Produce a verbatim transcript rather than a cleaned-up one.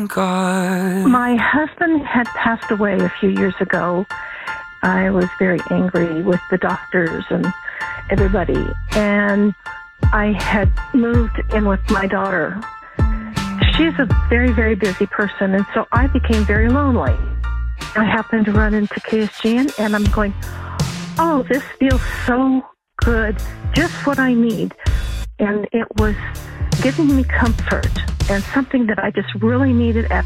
God. My husband had passed away a few years ago. I was very angry with the doctors and everybody, and I had moved in with my daughter. She's a very, very busy person, and so I became very lonely. I happened to run into K S G N, and I'm going, oh, this feels so good, just what I need. And it was giving me comfort and something that I just really needed at